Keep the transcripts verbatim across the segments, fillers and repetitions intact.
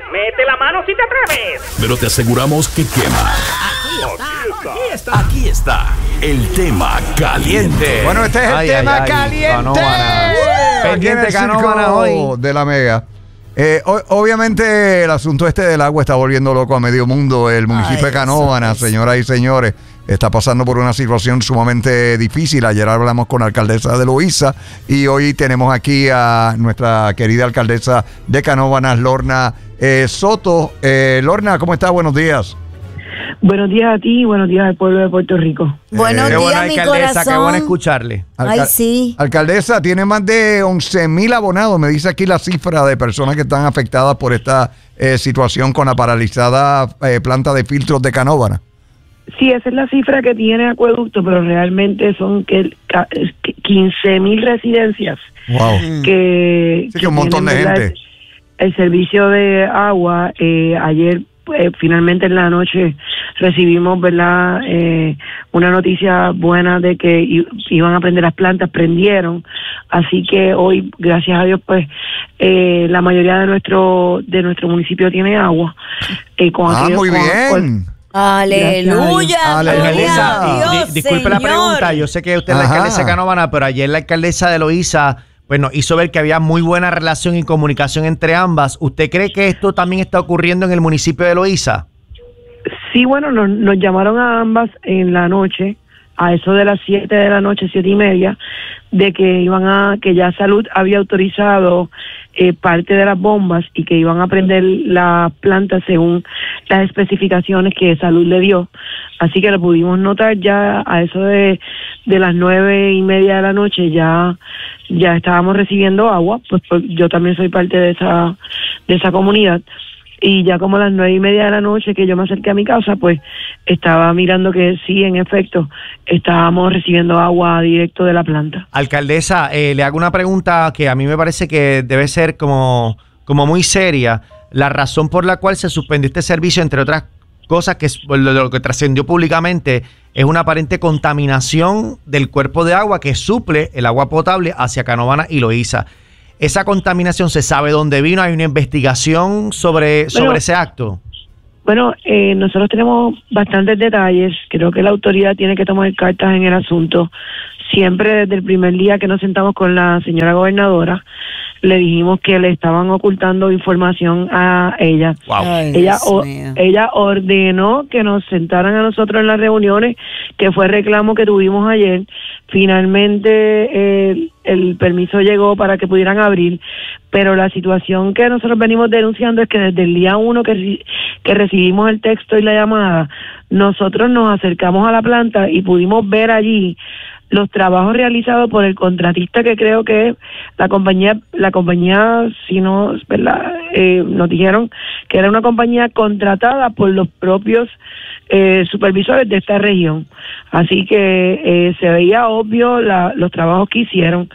Mete la mano si te atreves. Pero te aseguramos que quema. Aquí está. Aquí está el tema caliente. Bueno, este es el Ay, tema ay, ay, caliente. Canóvana. Aquí en Pendiente el Canóvana circo hoy. de la Mega. Eh, o- obviamente el asunto este del agua está volviendo loco a medio mundo. El municipio Ay, de Canóvana, eso es. señoras y señores, está pasando por una situación sumamente difícil. Ayer hablamos con la alcaldesa de Loíza y hoy tenemos aquí a nuestra querida alcaldesa de Canóvana, Lorna eh, Soto. Eh, Lorna, ¿cómo está? Buenos días. Buenos días a ti y buenos días al pueblo de Puerto Rico. Buenos Qué buena días, mi alcaldesa, corazón. qué bueno escucharle. Ay, sí. Alcaldesa, tiene más de once mil abonados. Me dice aquí la cifra de personas que están afectadas por esta eh, situación con la paralizada eh, planta de filtros de Canóvana. Sí, esa es la cifra que tiene Acueducto, pero realmente son que ca- quince mil residencias Wow. que, Sí, que un montón tienen, de ¿verdad? gente. El, el servicio de agua. Eh, ayer, pues, finalmente en la noche recibimos, ¿verdad? Eh, una noticia buena de que i- iban a prender las plantas, prendieron. Así que hoy, gracias a Dios, pues eh, la mayoría de nuestro de nuestro municipio tiene agua. Eh, con Ah, aquellos- muy con- bien. Aleluya. Aleluya. Gloria a Alcaldesa, Dios, di- disculpe la Señor. pregunta, yo sé que usted es la Ajá. alcaldesa de Canóvana, pero ayer la alcaldesa de Loíza pues nos hizo ver que había muy buena relación y comunicación entre ambas. ¿Usted cree que esto también está ocurriendo en el municipio de Loíza? Sí, bueno, nos, nos llamaron a ambas en la noche, a eso de las siete de la noche, siete y media, de que iban a, que ya Salud había autorizado eh, parte de las bombas y que iban a prender la planta según las especificaciones que Salud le dio. Así que lo pudimos notar ya a eso de, de las nueve y media de la noche, ya, ya estábamos recibiendo agua, pues, pues yo también soy parte de esa, de esa comunidad. Y ya como a las nueve y media de la noche que yo me acerqué a mi casa, pues estaba mirando que sí, en efecto, estábamos recibiendo agua directo de la planta. Alcaldesa, eh, le hago una pregunta que a mí me parece que debe ser como, como muy seria. La razón por la cual se suspendió este servicio, entre otras cosas, que es lo, lo que trascendió públicamente, es una aparente contaminación del cuerpo de agua que suple el agua potable hacia Canóvana y Loíza. ¿Esa contaminación se sabe dónde vino? ¿Hay una investigación sobre, sobre Bueno, ese acto? Bueno, eh, nosotros tenemos bastantes detalles. Creo que la autoridad tiene que tomar cartas en el asunto. Siempre desde el primer día que nos sentamos con la señora gobernadora, le dijimos que le estaban ocultando información a ella. Wow. Ay, Ella, Dios o- mío. ella ordenó que nos sentaran a nosotros en las reuniones, que fue el reclamo que tuvimos ayer. Finalmente eh, el permiso llegó para que pudieran abrir, pero la situación que nosotros venimos denunciando es que desde el día uno que, reci- que recibimos el texto y la llamada, nosotros nos acercamos a la planta y pudimos ver allí los trabajos realizados por el contratista, que creo que es la compañía, la compañía, si no, ¿verdad? Eh, nos dijeron que era una compañía contratada por los propios eh, supervisores de esta región. Así que eh, se veía obvio la, los trabajos que hicieron.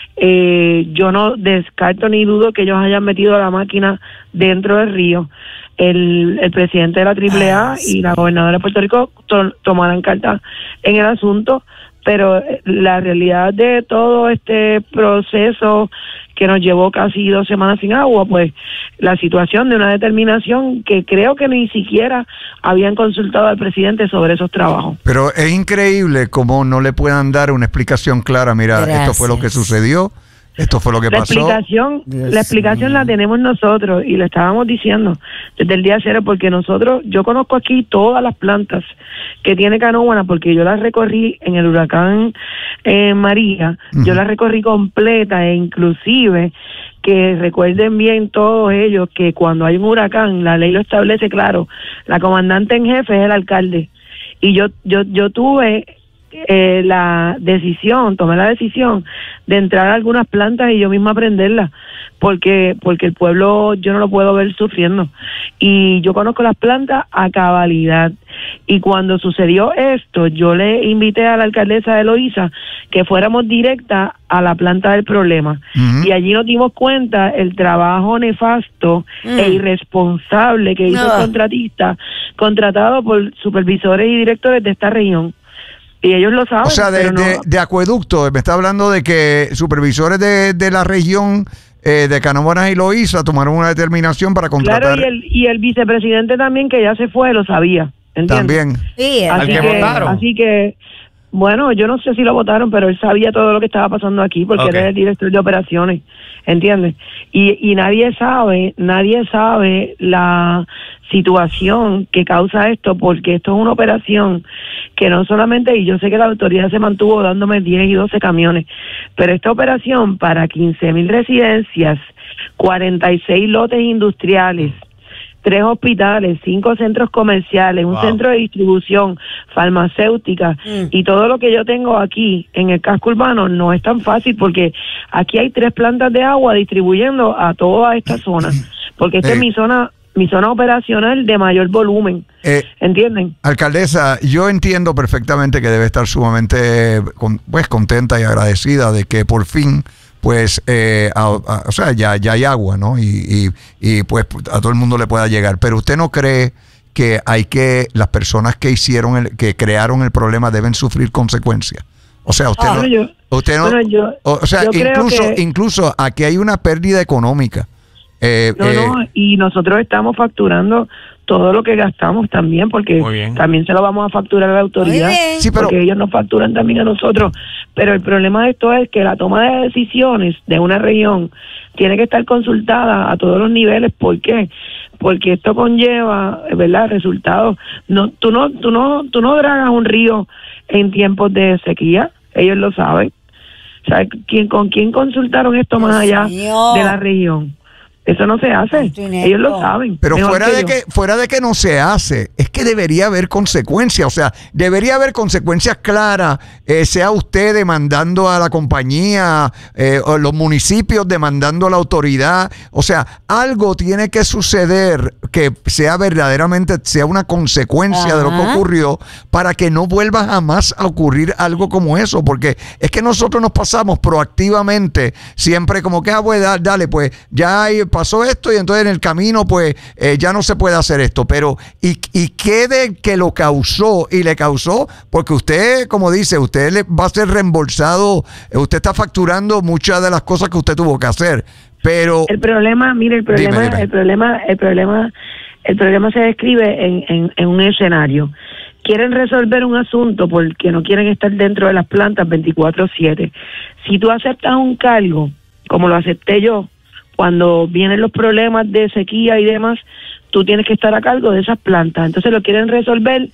Eh, yo no descarto ni dudo que ellos hayan metido la máquina dentro del río. El, el presidente de la triple A Ay, y la gobernadora de Puerto Rico to- tomarán carta en el asunto, pero la realidad de todo este proceso que nos llevó casi dos semanas sin agua, pues la situación de una determinación que creo que ni siquiera habían consultado al presidente sobre esos trabajos. Pero es increíble cómo no le puedan dar una explicación clara. Mira, esto fue lo que Gracias. sucedió, esto fue lo que La pasó. explicación, Dios la explicación mío. la tenemos nosotros y la estábamos diciendo desde el día cero, porque nosotros, yo conozco aquí todas las plantas que tiene Canóvana, porque yo las recorrí en el huracán eh, María, yo Ujú. las recorrí completa, e inclusive que recuerden bien todos ellos que cuando hay un huracán, la ley lo establece claro, la comandante en jefe es el alcalde, y yo yo yo tuve eh, la decisión, tomé la decisión de entrar a algunas plantas y yo misma prenderlas, porque porque el pueblo yo no lo puedo ver sufriendo, y yo conozco las plantas a cabalidad. Y cuando sucedió esto, yo le invité a la alcaldesa de Loíza que fuéramos directa a la planta del problema. Ujú. Y allí nos dimos cuenta el trabajo nefasto Mm. e irresponsable que hizo Ah. el contratista, contratado por supervisores y directores de esta región. Y ellos lo saben. O sea, de, pero no- de- de acueducto, me está hablando de que supervisores de, de la región eh, de Canóvanas y Loíza tomaron una determinación para contratar. Claro, y el, y el vicepresidente también, que ya se fue, lo sabía, ¿entiendes? También. Sí, Al Así que que, votaron. así que, bueno, yo no sé si lo votaron, pero él sabía todo lo que estaba pasando aquí, porque Ok. él es el director de operaciones, ¿entiendes? Y, y nadie sabe, nadie sabe la situación que causa esto, porque esto es una operación que no solamente, y yo sé que la autoridad se mantuvo dándome diez y doce camiones, pero esta operación para quince mil residencias, cuarenta y seis lotes industriales, tres hospitales, cinco centros comerciales, un Wow. centro de distribución, farmacéutica, Mm. y todo lo que yo tengo aquí en el casco urbano no es tan fácil, porque aquí hay tres plantas de agua distribuyendo a toda esta zona, porque esta Eh. es mi zona, mi zona operacional de mayor volumen, Eh, ¿entienden? Alcaldesa, yo entiendo perfectamente que debe estar sumamente con- pues contenta y agradecida de que por fin pues eh, a- a- o sea ya, ya hay agua, ¿no? Y, y, y pues a todo el mundo le pueda llegar, pero usted no cree que hay que las personas que hicieron el, que crearon el problema deben sufrir consecuencias. O sea, usted Ah, no, bueno, yo- usted no, bueno, yo- o, o sea, yo creo incluso que- incluso aquí hay una pérdida económica. Eh, No, eh, no, y nosotros estamos facturando todo lo que gastamos también, porque Muy bien. también se lo vamos a facturar a la autoridad, Muy bien. Sí, pero- porque ellos nos facturan también a nosotros. Pero el problema de esto es que la toma de decisiones de una región tiene que estar consultada a todos los niveles. ¿Por qué? Porque esto conlleva, ¿verdad?, resultados. No, tú no, tú no, tú no dragas un río en tiempos de sequía, ellos lo saben. O sea, ¿quién, ¿con quién consultaron esto más Dios allá mío. de la región? Eso no se hace. Martinetto. Ellos lo saben. Pero mejor fuera de yo. que fuera de que no se hace, es que debería haber consecuencias, o sea, debería haber consecuencias claras, eh, sea usted demandando a la compañía, eh, o los municipios demandando a la autoridad, o sea, algo tiene que suceder que sea verdaderamente, sea una consecuencia de lo que Ajá. ocurrió para que no vuelva jamás a ocurrir algo como eso, porque es que nosotros nos pasamos proactivamente, siempre como que, ah, pues da- dale, pues ya hay- pasó esto y entonces en el camino pues eh, ya no se puede hacer esto, pero ¿y, y qué de que lo causó? Y le causó porque usted, como dice, usted le va a ser reembolsado, eh, usted está facturando muchas de las cosas que usted tuvo que hacer, pero... El problema, mire, el problema, Dime, dime. el problema, el problema, el problema se describe en, en, en un escenario. Quieren resolver un asunto porque no quieren estar dentro de las plantas veinticuatro siete. Si tú aceptas un cargo, como lo acepté yo, cuando vienen los problemas de sequía y demás, tú tienes que estar a cargo de esas plantas. Entonces lo quieren resolver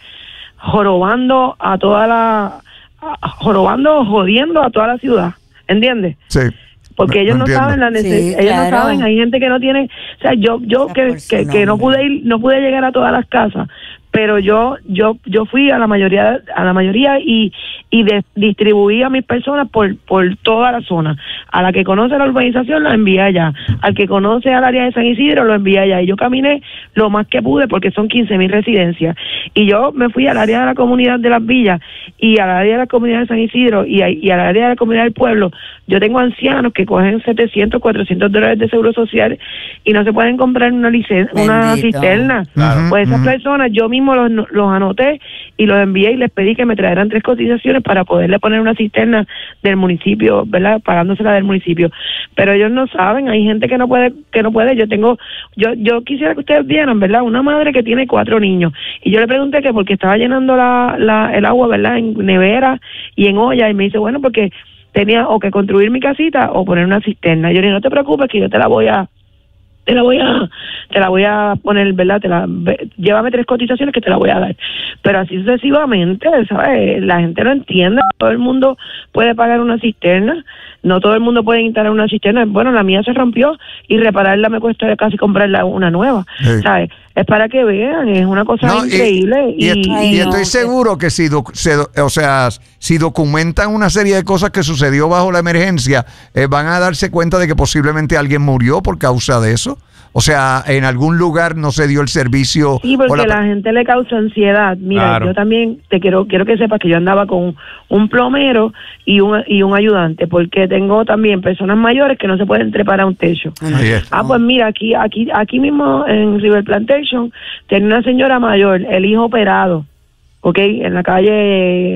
jorobando a toda la, a- jorobando o jodiendo a toda la ciudad, ¿entiendes? Sí. Porque ellos no entiendo. saben la necesidad, Sí, ellos claro. no saben, hay gente que no tiene, o sea, yo yo Esa que, por su que, que no nombre. pude ir, no pude llegar a todas las casas, pero yo yo yo fui a la mayoría a la mayoría y y de- distribuí a mis personas por por toda la zona. A la que conoce la urbanización la envié allá, al que conoce al área de San Isidro lo envié allá, y yo caminé lo más que pude porque son quince mil residencias, y yo me fui al área de la comunidad de las villas y al área de la comunidad de San Isidro y, a- y al área de la comunidad del pueblo. Yo tengo ancianos que cogen setecientos, cuatrocientos dólares de seguro social y no se pueden comprar una licencia, una Bendito. cisterna. Claro. Pues esas Ujú. personas yo mismo los, los anoté y los envié y les pedí que me trajeran tres cotizaciones para poderle poner una cisterna del municipio, ¿verdad? Pagándosela del municipio. Pero ellos no saben, hay gente que no puede, que no puede. Yo tengo, yo, yo quisiera que ustedes vieran, ¿verdad? Una madre que tiene cuatro niños. Y yo le pregunté que porque estaba llenando la, la, el agua, ¿verdad? En nevera y en olla. Y me dice, bueno, porque tenía o que construir mi casita o poner una cisterna. Yo le dije, no te preocupes que yo te la voy a, te la voy a, te la voy a poner, ¿verdad? Te la, ve- llévame tres cotizaciones que te la voy a dar. Pero así sucesivamente, ¿sabes? La gente no entiende, todo el mundo puede pagar una cisterna, no todo el mundo puede instalar una cisterna. Bueno, la mía se rompió y repararla me cuesta casi comprarla una nueva, Sí. ¿sabes? Es para que vean, es una cosa No, y- increíble. Y, est- Ay, y no, estoy que- seguro que si, doc- se do- o sea, si documentan una serie de cosas que sucedió bajo la emergencia, eh, van a darse cuenta de que posiblemente alguien murió por causa de eso. O sea, en algún lugar no se dio el servicio. Sí, o porque la- la gente le causa ansiedad. Mira, Claro. yo también te quiero quiero que sepas que yo andaba con un plomero y un y un ayudante, porque tengo también personas mayores que no se pueden trepar a un techo. Ahí está. Ah, pues mira, aquí aquí aquí mismo en River Plantation tiene una señora mayor, el hijo operado, ¿ok? En la calle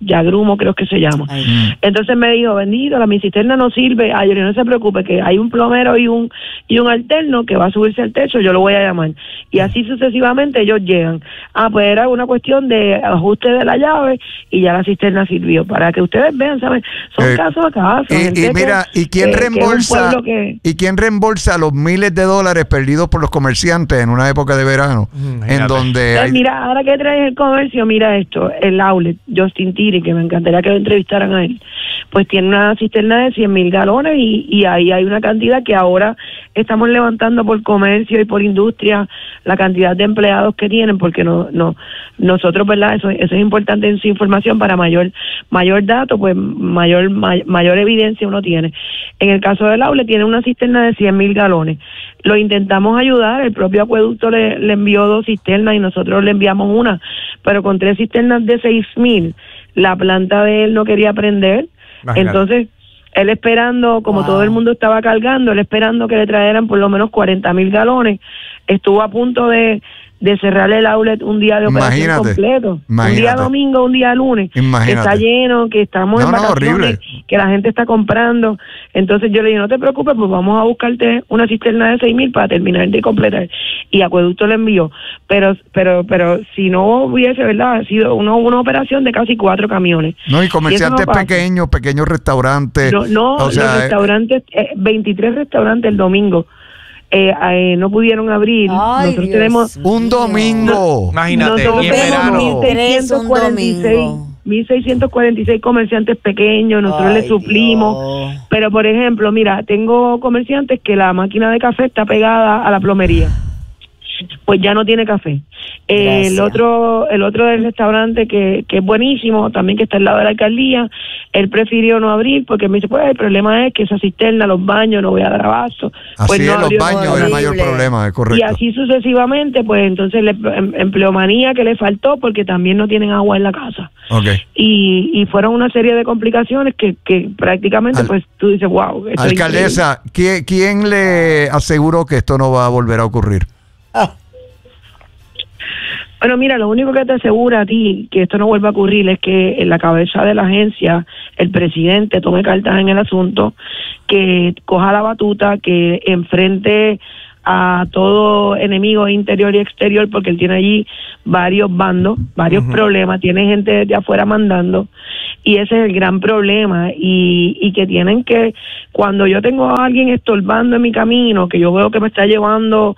Yagrumo creo que se llama. Ay. Entonces me dijo, bendito, la mi cisterna no sirve. Ay, no se preocupe, que hay un plomero y un y un alterno que va a subirse al techo, yo lo voy a llamar. Y así sucesivamente ellos llegan. Ah, pues era una cuestión de ajuste de la llave y ya la cisterna sirvió. Para que ustedes vean, ¿saben? Son Eh, casos a casos. Y, gente y mira, que- ¿y quién que- que es un reembolsa pueblo que- y quién reembolsa los miles de dólares perdidos por los comerciantes en una época de verano Imagínate. en donde Pues hay, mira, ahora que traes el comercio, mira esto, el outlet, Justin Tiri, que me encantaría que lo entrevistaran a él, pues tiene una cisterna de cien mil galones y, y ahí hay una cantidad que ahora estamos levantando por comercio y por industria, la cantidad de empleados que tienen, porque no, no, nosotros, ¿verdad? Eso, eso es importante en su información para mayor, mayor dato, pues mayor, may- mayor evidencia uno tiene. En el caso del outlet tiene una cisterna de cien mil galones. Lo intentamos ayudar, el propio acueducto le, le envió dos cisternas y nosotros le enviamos una, pero con tres cisternas de seis mil, la planta de él no quería prender, Imagínate. entonces él esperando, como Wow. todo el mundo estaba cargando, él esperando que le trajeran por lo menos cuarenta mil galones, estuvo a punto de, de cerrar el outlet un día de operación Imagínate, completo, un imagínate. día domingo, un día lunes, que Imagínate. está lleno, que estamos No, en no, vacaciones, horrible. que la gente está comprando. Entonces yo le dije, no te preocupes, pues vamos a buscarte una cisterna de seis mil para terminar de completar. Y Acueducto le envió. Pero pero pero si no hubiese, ¿verdad? Ha sido una, una operación de casi cuatro camiones. no y eso comerciantes no pasa. pequeños, pequeños restaurantes. No, no, o sea, los restaurantes, eh, veintitrés restaurantes el domingo eh, eh, no pudieron abrir. Ay, Nosotros Dios tenemos... un domingo. Imagínate, Nosotros y en tenemos verano. Tres un domingo. mil seiscientos cuarenta y seis comerciantes pequeños, nosotros Ay, les suplimos. Dios. Pero, por ejemplo, mira, tengo comerciantes que la máquina de café está pegada a la plomería. Pues ya no tiene café. Eh, el Gracias. otro el otro del restaurante que, que es buenísimo, también que está al lado de la alcaldía, él prefirió no abrir porque me dice, pues el problema es que esa cisterna, los baños, no voy a dar abasto. Así Pues no es, los abrió. baños es el horrible. mayor problema, es correcto. Y así sucesivamente, pues entonces le, em- empleomanía que le faltó porque también no tienen agua en la casa. Ok. Y, y fueron una serie de complicaciones que, que prácticamente, Al- pues tú dices, wow. esto es increíble. Alcaldesa, ¿quién, ¿quién le aseguró que esto no va a volver a ocurrir? Ah, Bueno, mira, lo único que te asegura a ti que esto no vuelva a ocurrir es que en la cabeza de la agencia el presidente tome cartas en el asunto, que coja la batuta, que enfrente a todo enemigo interior y exterior, porque él tiene allí varios bandos, varios Ujú. problemas, tiene gente de afuera mandando, y ese es el gran problema, y, y que tienen que, cuando yo tengo a alguien estorbando en mi camino, que yo veo que me está llevando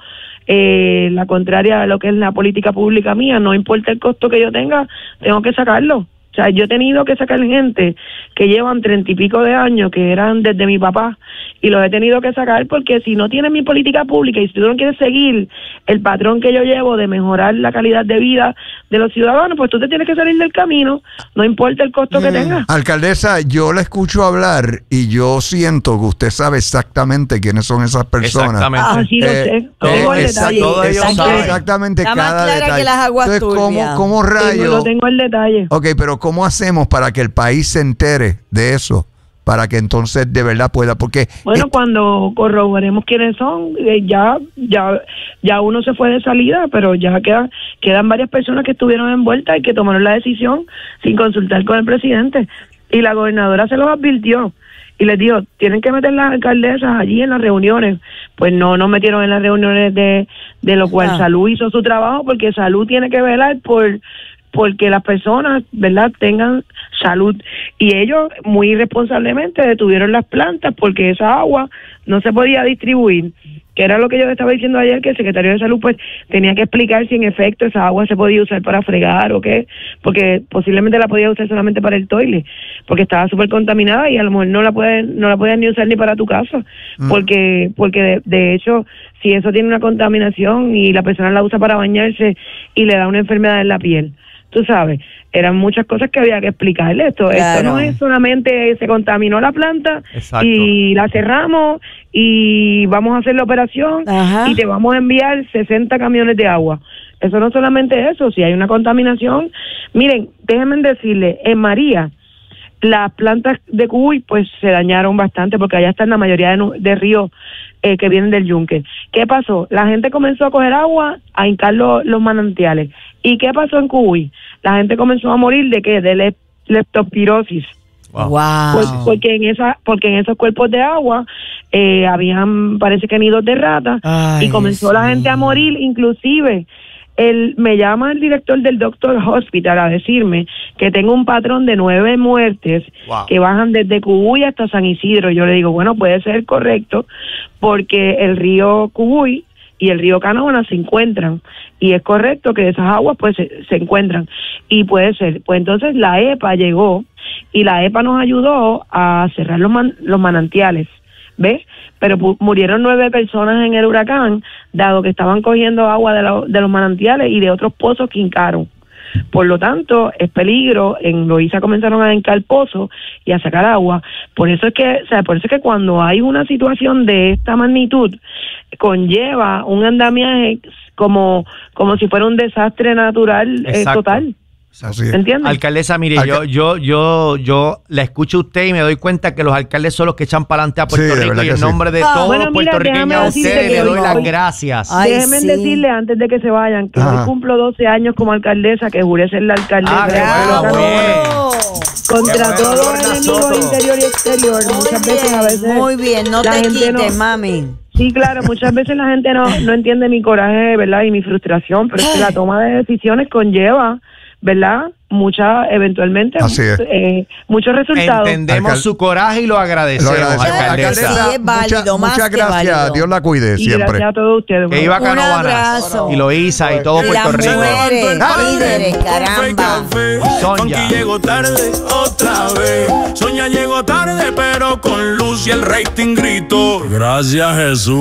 eh, la contraria a lo que es la política pública mía, no importa el costo que yo tenga, tengo que sacarlo. O sea, yo he tenido que sacar gente que llevan treinta y pico de años, que eran desde mi papá, y los he tenido que sacar porque si no tienes mi política pública y si tú no quieres seguir el patrón que yo llevo de mejorar la calidad de vida de los ciudadanos, pues tú te tienes que salir del camino, no importa el costo que tengas. Alcaldesa, yo la escucho hablar y yo siento que usted sabe exactamente quiénes son esas personas. Exactamente. Ah, sí lo Eh, sé. eh, Tengo el exacto, detalle. todo ellos exacto, saben. exactamente Está más cada clara detalle. que las aguas Entonces, ¿cómo, turbias. cómo Tengo- rayos? lo tengo el detalle. Ok, pero ¿cómo hacemos para que el país se entere de eso? Para que entonces de verdad pueda, porque... Bueno, eh, cuando corroboremos quiénes son, eh, ya ya ya uno se fue de salida, pero ya quedan quedan varias personas que estuvieron envueltas y que tomaron la decisión sin consultar con el presidente. Y la gobernadora se los advirtió y les dijo, tienen que meter las alcaldesas allí en las reuniones. Pues no, no metieron en las reuniones de, de lo cual Ah. Salud hizo su trabajo, porque Salud tiene que velar por porque las personas, ¿verdad?, tengan salud. Y ellos muy irresponsablemente detuvieron las plantas porque esa agua no se podía distribuir, que era lo que yo estaba diciendo ayer, que el secretario de Salud pues tenía que explicar si en efecto esa agua se podía usar para fregar o qué, porque posiblemente la podía usar solamente para el toile, porque estaba súper contaminada y a lo mejor no la pueden no la pueden ni usar ni para tu casa, Mm. porque porque de, de hecho si eso tiene una contaminación y la persona la usa para bañarse y le da una enfermedad en la piel, tú sabes, eran muchas cosas que había que explicarle. Esto, esto Claro. no es solamente se contaminó la planta Exacto. y la cerramos y vamos a hacer la operación Ajá. y te vamos a enviar sesenta camiones de agua. Eso no solamente eso, si hay una contaminación. Miren, déjenme decirle, en María, las plantas de Cuy pues se dañaron bastante porque allá están la mayoría de, nu- de ríos eh, que vienen del yunque. ¿Qué pasó? La gente comenzó a coger agua, a hincar lo- los manantiales. ¿Y qué pasó en Cuy? La gente comenzó a morir de qué? Del leptospirosis. Wow. Wow. Por- porque en esa porque en esos cuerpos de agua eh, habían, parece que nidos de rata. Ay, Y comenzó Dios la gente a mío. morir. Inclusive el, me llama el director del Doctor Hospital a decirme que tengo un patrón de nueve muertes Wow. que bajan desde Cubuy hasta San Isidro. Yo le digo, bueno, puede ser correcto porque el río Cubuy y el río Canóvanas se encuentran, y es correcto que esas aguas pues se, se encuentran, y puede ser. Pues entonces la E P A llegó y la E P A nos ayudó a cerrar los, man- los manantiales, ¿ves? Pero pu- murieron nueve personas en el huracán, dado que estaban cogiendo agua de, la- de los manantiales y de otros pozos que hincaron. Por lo tanto, es peligro. En Loíza comenzaron a hincar pozos y a sacar agua. Por eso es que, o sea, por eso es que cuando hay una situación de esta magnitud, conlleva un andamiaje como, como si fuera un desastre natural eh, Exacto. total. Así es. ¿Entiendes? Alcaldesa, mire, Alca- yo, yo, yo, yo la escucho a usted y me doy cuenta que los alcaldes son los que echan para adelante a Puerto Sí, de Rico, verdad y que en sí. nombre de Ah. todos Bueno, los mira, puertorriqueños déjame a decirte ustedes que le doy hoy- las hoy- gracias. Ay, Déjenme sí. decirle antes de que se vayan que Ajá. hoy cumplo doce años como alcaldesa, que juré ser la alcaldesa Ah, de qué Pueblo bueno, Canóvanas. ¡Bravo! Contra Qué bueno, todo Lorna enemigo Soto. interior y exterior. Muchas Muy veces a bien, veces muy bien, no la te gente quites, no- mami. Sí, claro, muchas veces la gente no, no entiende mi coraje, ¿verdad? Y mi frustración, pero es que la toma de decisiones conlleva, ¿verdad? Mucha, eventualmente, Así es. eh, muchos resultados. Entendemos Alcal- su coraje y lo Lo agradecemos, agradecemos. alcaldesa. Sí, es válido, mucha- más muchas que gracias. válido. Dios la cuide Y siempre. gracias a todos ustedes. Que iba a Un Canóvanas abrazo. y Loíza y todo Y Puerto las Rico. mujeres, Dale. líderes, caramba. Sonia. Funky llegó tarde otra vez. Sonia llegó tarde, pero con luz y el rating gritó. Gracias, Jesús.